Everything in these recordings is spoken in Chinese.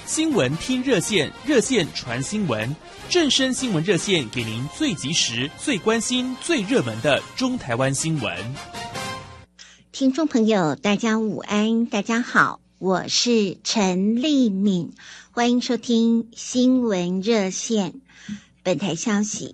新闻听热线，热线传新闻，正声新闻热线给您最及时、最关心、最热门的中台湾新闻。 听众朋友，大家午安，大家好，我是陈丽敏，欢迎收听新闻热线。本台消息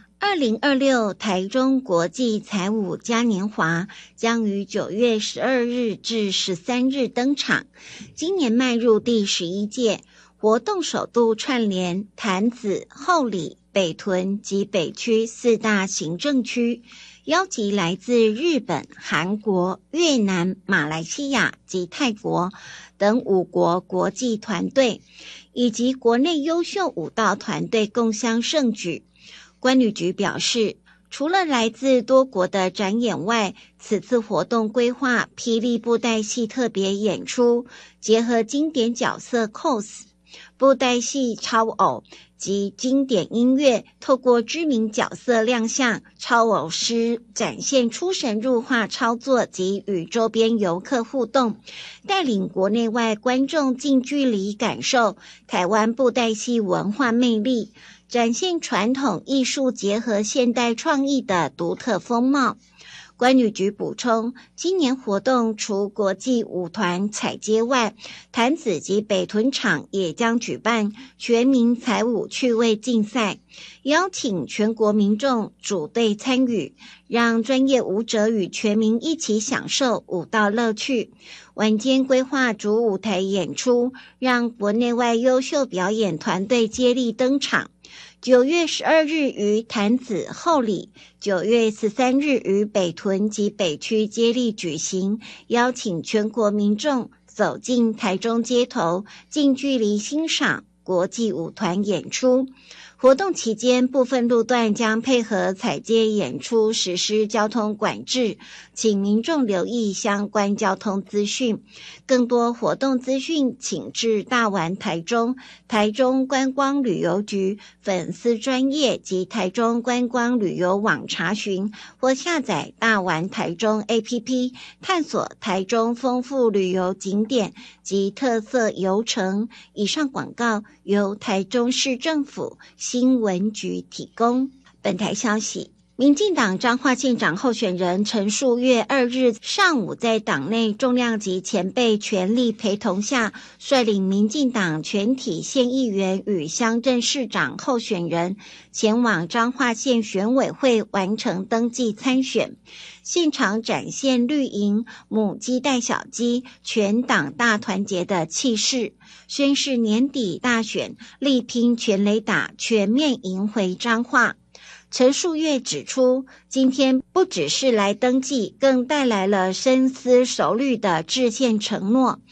，2026台中国际财舞嘉年华将于9月12日至13日登场，今年迈入第11届，活动首度串联潭子、后里、北屯及北区4大行政区，邀集来自日本、韩国、越南、马来西亚及泰国等5国国际团队，以及国内优秀舞蹈团队共襄盛举。观旅局表示，除了来自多国的展演外，此次活动规划霹雳布袋戏特别演出，结合经典角色 cos、布袋戏超偶及经典音乐，透过知名角色亮相，超偶师展现出神入化操作及与周边游客互动，带领国内外观众近距离感受台湾布袋戏文化魅力，展现传统艺术结合现代创意的独特风貌。观旅局补充，今年活动除国际舞团踩街外，潭子及北屯场也将举办全民采舞趣味竞赛，邀请全国民众组队参与，让专业舞者与全民一起享受舞蹈乐趣。晚间规划主舞台演出，让国内外优秀表演团队接力登场。9月12日于潭子后里，9月13日于北屯及北区接力举行，邀请全国民众走进台中街头，近距离欣赏国际舞团演出。活动期间，部分路段将配合踩街演出实施交通管制，请民众留意相关交通资讯。更多活动资讯，请至大丸台中、台中观光旅游局粉丝专页及台中观光旅游网查询，或下载大丸台中 APP， 探索台中丰富旅游景点及特色游程。以上广告由台中市政府新闻局提供。本台消息，民进党彰化县长候选人陈树岳2日上午在党内重量级前辈全力陪同下，率领民进党全体县议员与乡镇市长候选人前往彰化县选委会完成登记参选。现场展现绿营母鸡带小鸡，全党大团结的气势，宣示年底大选力拼全垒打，全面赢回彰化。陈树岳指出，今天不只是来登记，更带来了深思熟虑的制宪承诺，